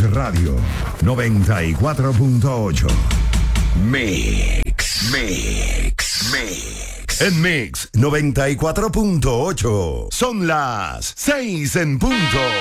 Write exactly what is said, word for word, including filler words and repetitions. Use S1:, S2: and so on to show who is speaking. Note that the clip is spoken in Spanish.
S1: Radio noventa y cuatro punto ocho. Mix, Mix, Mix. En Mix noventa y cuatro punto ocho. Son las seis en punto.